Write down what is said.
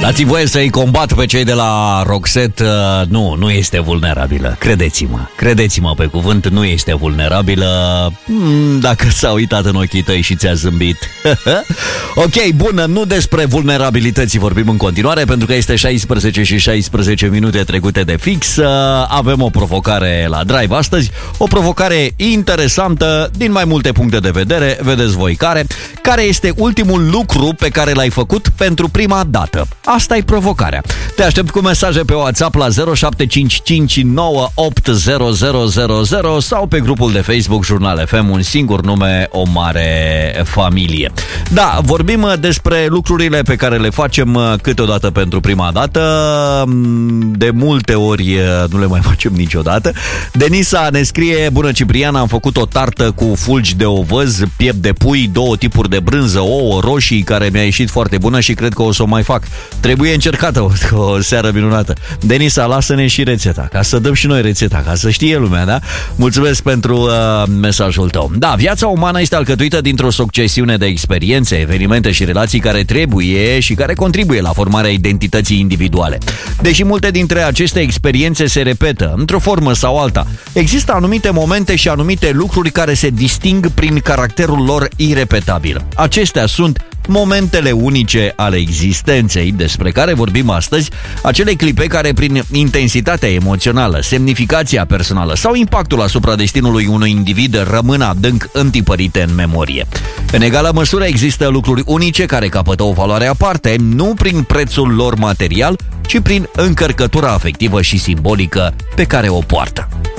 Dați-mi voie să-i combat pe cei de la Roxette. Nu este vulnerabilă. Credeți-mă pe cuvânt, nu este vulnerabilă. Dacă s-a uitat în ochii tăi și ți-a zâmbit. Ok, bun, nu despre vulnerabilități vorbim în continuare, pentru că este 16 și 16 minute trecute de fix. Avem o provocare la Drive astăzi. O provocare interesantă din mai multe puncte de vedere. Vedeți voi care. Care este ultimul lucru pe care l-ai făcut pentru prima dată? Asta e provocarea. Te aștept cu mesaje pe WhatsApp la 0755980000 sau pe grupul de Facebook Jurnal FM, un singur nume, o mare familie. Da, vorbim despre lucrurile pe care le facem câteodată pentru prima dată. De multe ori nu le mai facem niciodată. Denisa ne scrie: bună Ciprian, am făcut o tartă cu fulgi de ovăz, piept de pui, 2 tipuri de brânză, ouă, roșii, care mi-a ieșit foarte bună și cred că o să o mai fac. Trebuie încercată, o seară minunată. Denisa, lasă-ne și rețeta, ca să dăm și noi rețeta, ca să știe lumea, da? Mulțumesc pentru mesajul tău. Da, viața umană este alcătuită dintr-o succesiune de experiențe, evenimente și relații care trebuie și care contribuie la formarea identității individuale. Deși multe dintre aceste experiențe se repetă, într-o formă sau alta, există anumite momente și anumite lucruri care se disting prin caracterul lor irepetabil. Acestea sunt momentele unice ale existenței, despre care vorbim astăzi, acele clipe care prin intensitatea emoțională, semnificația personală sau impactul asupra destinului unui individ rămân adânc întipărite în memorie. În egală măsură există lucruri unice care capătă o valoare aparte, nu prin prețul lor material, ci prin încărcătura afectivă și simbolică pe care o poartă.